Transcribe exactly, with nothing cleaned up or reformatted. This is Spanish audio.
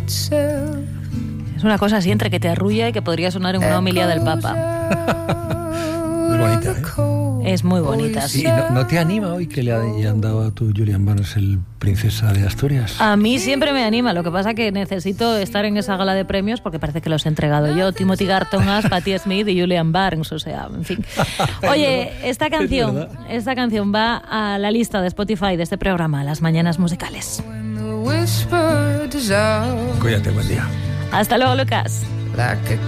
Es una cosa así entre que te arrulla y que podría sonar en una homilía del Papa. Es bonita, ¿eh? Es muy bonita, sí. ¿Y no, no te anima hoy que le hayan dado a tu Julian Barnes el Princesa de Asturias? A mí siempre me anima, lo que pasa que necesito estar en esa gala de premios porque parece que los he entregado yo, Timothy Garton, Patti Smith y Julian Barnes, o sea, en fin. Oye, esta canción, esta canción va a la lista de Spotify de este programa, Las Mañanas Musicales. Cuídate, buen día. Hasta luego, Lucas.